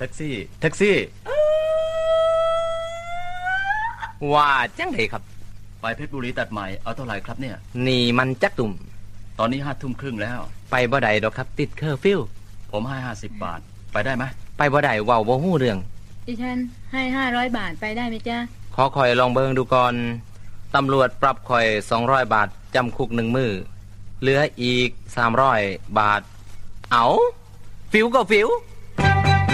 แท็กซี่ว่าจังไดครับไปเพชรบุรีตัดใหม่เอาเท่าไหร่ครับเนี่ยนี่มันจักตุ่มตอนนี้5:30แล้วไปบ่ได้ดอกครับติดเคอร์ฟิวผมให้50 บาทไปได้ไหมไปบ่ได้เว้าบ่ฮู้เรื่องดิฉันให้500 บาทไปได้ไหมจ๊ะขอข่อยลองเบิ่งดูก่อนตำรวจปรับข่อย200 บาทจำคุก1 มื้อเหลืออีก300 บาทเอาฟิวก็ฟิว